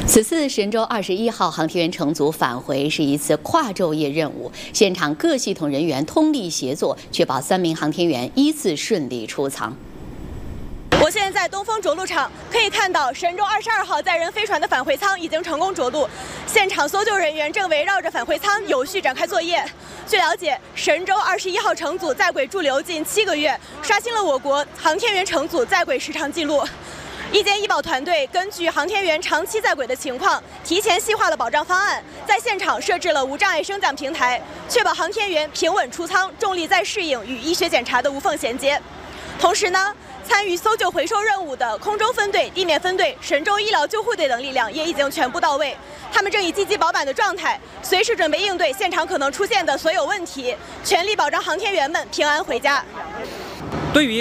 此次神舟21号航天员乘组返回是一次跨昼夜任务，现场各系统人员通力协作，确保3名航天员依次顺利出舱。 我现在在东风着陆场，可以看到神舟22号载人飞船的返回舱已经成功着陆，现场搜救人员正围绕着返回舱有序展开作业。据了解，神舟21号乘组在轨驻留近7个月，刷新了我国航天员乘组在轨时长记录。 一监医保团队根据航天员长期在轨的情况，提前细化了保障方案，在现场设置了无障碍升降平台，确保航天员平稳出舱，重力再适应与医学检查的无缝衔接。同时呢，参与搜救回收任务的空中分队、地面分队、神舟医疗救护队等力量也已经全部到位，他们正以积极保板的状态，随时准备应对现场可能出现的所有问题，全力保障航天员们平安回家。 对于